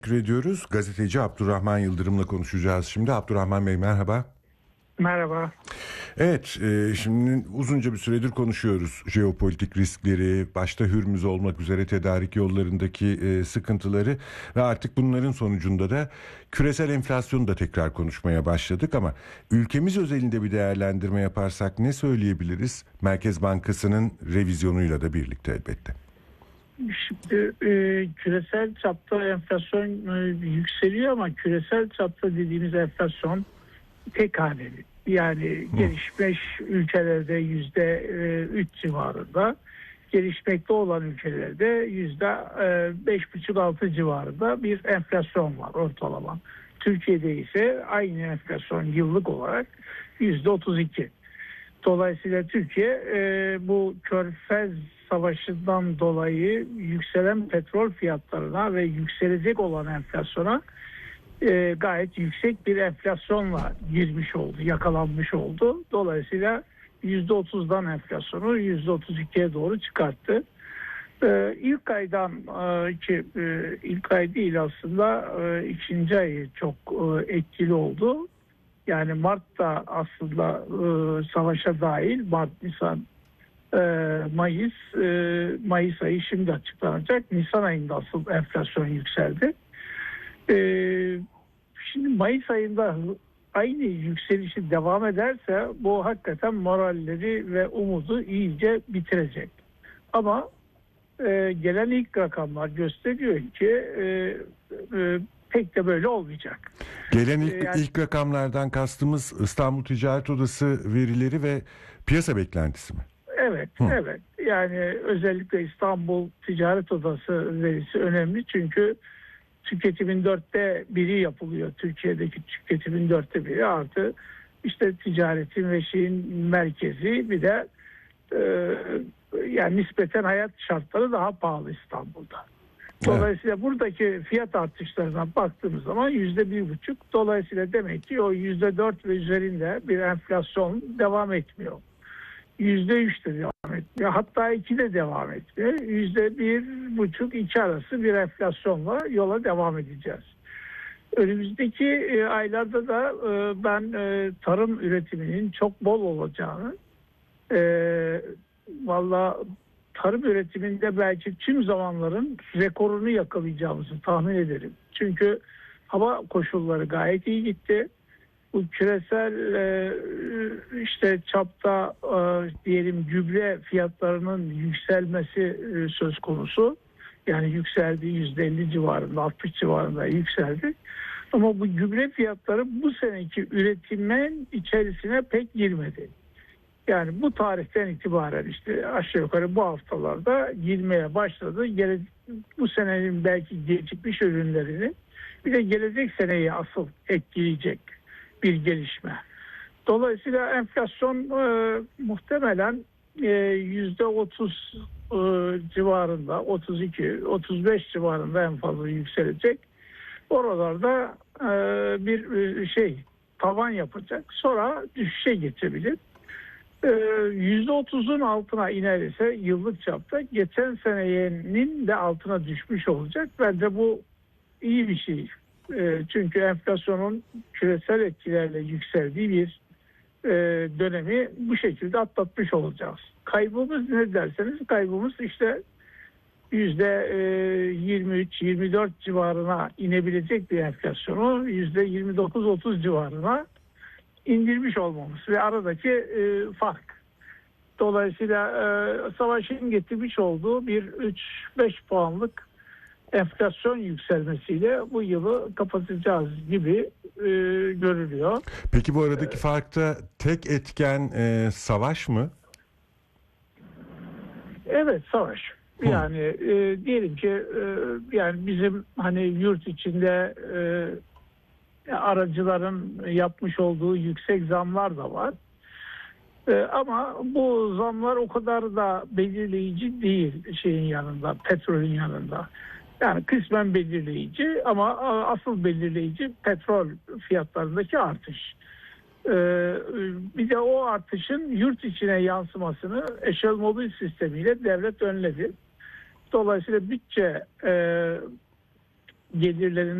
Teşekkür ediyoruz. Gazeteci Abdurrahman Yıldırım'la konuşacağız şimdi. Abdurrahman Bey merhaba. Merhaba. Evet, şimdi uzunca bir süredir konuşuyoruz. Jeopolitik riskleri, başta Hürmüz olmak üzere tedarik yollarındaki sıkıntıları ve artık bunların sonucunda da küresel enflasyonu da tekrar konuşmaya başladık ama ülkemiz özelinde bir değerlendirme yaparsak ne söyleyebiliriz? Merkez Bankası'nın revizyonuyla da birlikte elbette. Şimdi küresel çapta enflasyon yükseliyor ama küresel çapta dediğimiz enflasyon tek haneli. Yani gelişmiş ülkelerde %3 civarında, gelişmekte olan ülkelerde %5,5-6 civarında bir enflasyon var ortalama. Türkiye'de ise aynı enflasyon yıllık olarak %32. Dolayısıyla Türkiye bu Körfez Savaşı'ndan dolayı yükselen petrol fiyatlarına ve yükselecek olan enflasyona gayet yüksek bir enflasyonla girmiş oldu, yakalanmış oldu. Dolayısıyla %30'dan enflasyonu %32'ye doğru çıkarttı. İlk aydan ki ilk ay değil aslında ikinci ayı çok etkili oldu. Yani Mart da aslında savaşa dahil, Mart, Nisan, Mayıs ayı şimdi açıklanacak. Nisan ayında asıl enflasyon yükseldi. Şimdi Mayıs ayında aynı yükselişi devam ederse bu hakikaten moralleri ve umudu iyice bitirecek. Ama gelen ilk rakamlar gösteriyor ki pek de böyle olmayacak. Gelen ilk rakamlardan kastımız İstanbul Ticaret Odası verileri ve piyasa beklentisi mi? Evet, evet. Yani özellikle İstanbul Ticaret Odası verisi önemli çünkü tüketimin 1/4 yapılıyor. Türkiye'deki tüketimin 1/4 artı işte ticaretin ve şeyin merkezi, bir de yani nispeten hayat şartları daha pahalı İstanbul'da. Dolayısıyla buradaki fiyat artışlarına baktığımız zaman %1,5. Dolayısıyla demek ki o %4 ve üzerinde bir enflasyon devam etmiyor. %3 de devam etmiyor. Hatta 2 de devam etmiyor. %1,5-2 arası bir enflasyonla yola devam edeceğiz. Önümüzdeki aylarda da ben tarım üretiminin çok bol olacağını, valla tarım üretiminde belki tüm zamanların rekorunu yakalayacağımızı tahmin ederim. Çünkü hava koşulları gayet iyi gitti. Bu küresel işte çapta diyelim gübre fiyatlarının yükselmesi söz konusu. Yani yükseldi, %50 civarında, 60 civarında yükseldi. Ama bu gübre fiyatları bu seneki üretimin içerisine pek girmedi. Yani bu tarihten itibaren işte aşağı yukarı bu haftalarda girmeye başladı. Bu senenin belki gecikmiş ürünlerini, bir de gelecek seneyi asıl etkileyecek bir gelişme. Dolayısıyla enflasyon muhtemelen %30 civarında, 32, 35 civarında en fazla yükselecek. Oralarda bir tavan yapacak. Sonra düşüşe geçebilir. %30'un altına inerse yıllık çapta geçen senenin de altına düşmüş olacak. Bence bu iyi bir şey. Çünkü enflasyonun küresel etkilerle yükseldiği bir dönemi bu şekilde atlatmış olacağız. Kaybımız ne derseniz, kaybımız işte %23-24 civarına inebilecek bir enflasyonu %29-30 civarına indirmiş olmamız ve aradaki fark. Dolayısıyla savaşın getirmiş olduğu bir 3-5 puanlık enflasyon yükselmesiyle bu yılı kapatacağız gibi görülüyor. Peki bu aradaki farkta tek etken savaş mı? Evet, savaş. Yani diyelim ki yani bizim hani yurt içinde aracıların yapmış olduğu yüksek zamlar da var. Ama bu zamlar o kadar da belirleyici değil şeyin yanında, petrolün yanında. Yani kısmen belirleyici ama asıl belirleyici petrol fiyatlarındaki artış. Bir de o artışın yurt içine yansımasını eşelmobil sistemiyle devlet önledi. Dolayısıyla bütçe gelirlerin